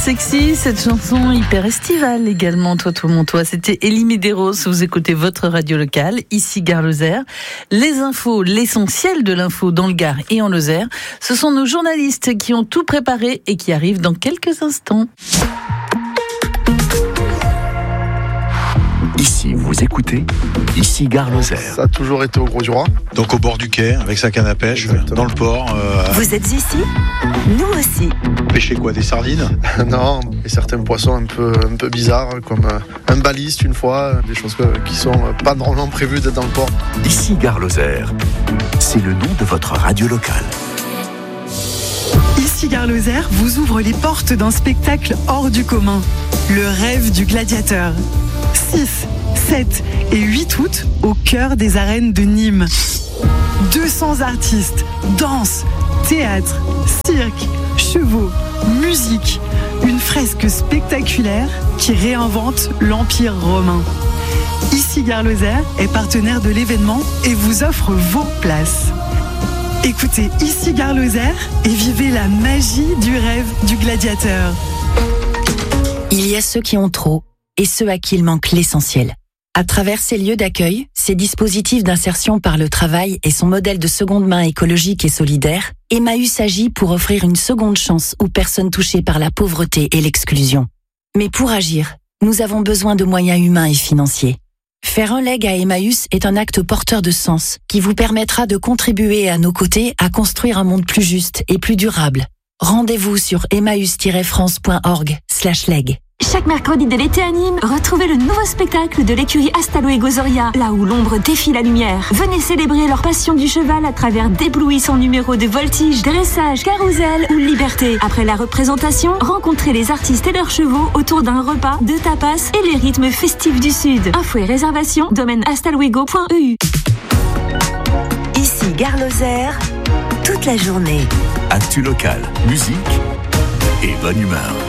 sexy, cette chanson hyper estivale également, Toi, mon toi. C'était Elie Medeiros, vous écoutez votre radio locale, ici Gare Lozère. Les infos, l'essentiel de l'info dans le Gard et en Lozère, ce sont nos journalistes qui ont tout préparé et qui arrivent dans quelques instants. Ici, vous écoutez, ici Gare Lozère. Ça a toujours été au Gros du Roi. Donc au bord du quai, avec sa canne à pêche, exactement. Dans le port. Vous êtes ici ? Nous aussi. Pêcher quoi, des sardines ? Non, et certains poissons un peu bizarres, comme un baliste une fois, des choses qui sont pas normalement prévues d'être dans le port. Ici Gare Lozère, c'est le nom de votre radio locale. Ici Gare Lozère vous ouvre les portes d'un spectacle hors du commun. Le rêve du gladiateur. 6, 7 et 8 août au cœur des arènes de Nîmes. 200 artistes, danse, théâtre, cirque, chevaux, musique. Une fresque spectaculaire qui réinvente l'Empire romain. Ici Gare Lozère est partenaire de l'événement et vous offre vos places. Écoutez Ici Gare Lozère et vivez la magie du rêve du gladiateur. Il y a ceux qui ont trop et ceux à qui il manque l'essentiel. À travers ces lieux d'accueil, ces dispositifs d'insertion par le travail et son modèle de seconde main écologique et solidaire, Emmaüs agit pour offrir une seconde chance aux personnes touchées par la pauvreté et l'exclusion. Mais pour agir, nous avons besoin de moyens humains et financiers. Faire un leg à Emmaüs est un acte porteur de sens qui vous permettra de contribuer à nos côtés à construire un monde plus juste et plus durable. Rendez-vous sur emmaüs-france.org/leg. Chaque mercredi de l'été à Nîmes, retrouvez le nouveau spectacle de l'écurie Astalo et Gozoria, là où l'ombre défie la lumière. Venez célébrer leur passion du cheval à travers d'éblouissants numéros de voltige, dressage, carrousel ou liberté. Après la représentation, rencontrez les artistes et leurs chevaux autour d'un repas, de tapas et les rythmes festifs du Sud. Infos et réservations, domaine astaloego.eu. Ici Gare Lozère, toute la journée. Actu local, musique et bonne humeur.